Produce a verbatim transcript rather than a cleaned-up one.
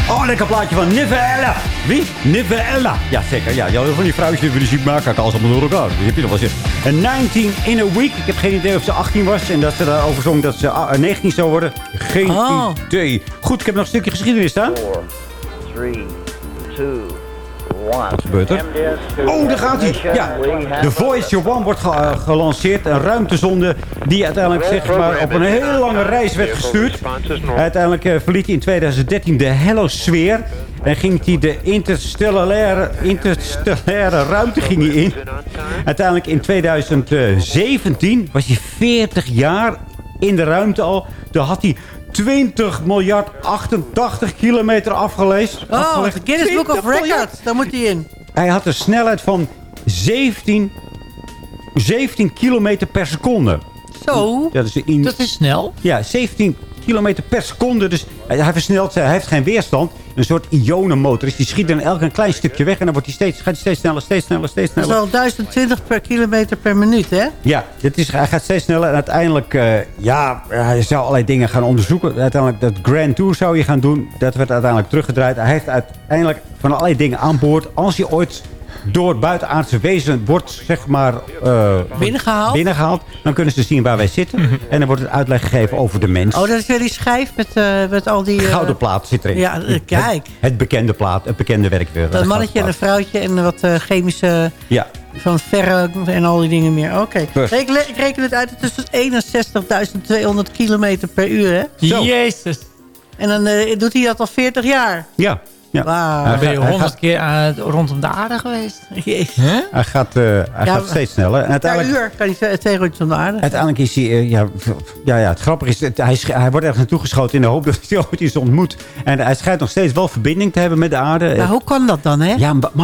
Oh, lekker plaatje van Nivella. Wie? Nivella. Ja, zeker. Ja, heel van die vrouwtjes die willen muziek maken. Alles allemaal door elkaar. Die heb je nog wel zin. En negentien in a week. Ik heb geen idee of ze achttien was. En dat ze daarover zong dat ze negentien zou worden. Geen oh. idee. Goed, ik heb nog een stukje geschiedenis staan. four, three, two, Wat gebeurt er? Oh, daar gaat hij. Ja, de Voyager one wordt ge gelanceerd. Een ruimtezonde die uiteindelijk zeg maar, op een hele lange reis werd gestuurd. Uiteindelijk uh, verliet hij in twintig dertien de helosfeer. En ging hij de interstellaire, interstellaire ruimte ging hij in. Uiteindelijk in twintig zeventien was hij veertig jaar in de ruimte al. Toen had hij twintig miljard achtentachtig kilometer afgelezen. Oh, afgelegd. The Guinness Book of Records. Daar moet hij in. Hij had een snelheid van zeventien, zeventien kilometer per seconde. Zo, dat is, in, dat is snel. Ja, zeventien kilometer per seconde. Dus hij versnelt, hij heeft geen weerstand. Een soort ionenmotor. Dus die schiet dan elk een klein stukje weg. En dan wordt hij steeds, gaat hij steeds sneller, steeds sneller, steeds sneller. Dat is wel duizend twintig per kilometer per minuut, hè? Ja, het is, hij gaat steeds sneller. En uiteindelijk, uh, ja, hij zou allerlei dingen gaan onderzoeken. Uiteindelijk, dat Grand Tour zou je gaan doen. Dat werd uiteindelijk teruggedraaid. Hij heeft uiteindelijk van allerlei dingen aan boord. Als hij ooit door buitenaardse wezen wordt, zeg maar, uh, binnengehaald. binnengehaald. Dan kunnen ze zien waar wij zitten. Mm-hmm. En dan wordt het uitleg gegeven over de mens. Oh, dat is weer die schijf met, uh, met al die... Uh... Gouden plaat zit erin. Ja, uh, kijk. Het, het bekende plaat, het bekende werkwerk. Een mannetje en een vrouwtje en wat uh, chemische... Ja. Van verre en al die dingen meer. Oké. Okay. Ik, ik reken het uit. Het is eenenzestigduizend tweehonderd kilometer per uur, hè? Zo. Jezus. En dan uh, doet hij dat al veertig jaar. Ja. Ja. Wow. Dan ben je honderd keer uh, rondom de aarde geweest. Jezus. Huh? Hij, gaat, uh, hij ja, gaat steeds sneller. En uiteindelijk, per uur kan hij twee rondjes om de aarde. Uiteindelijk is hij... Uh, ja, ja, ja, het grappige is... Het, hij, hij wordt ergens naartoe geschoten in de hoop dat hij ooit iets ontmoet. En hij schijnt nog steeds wel verbinding te hebben met de aarde. Maar hoe kan dat dan, hè? Ja, maar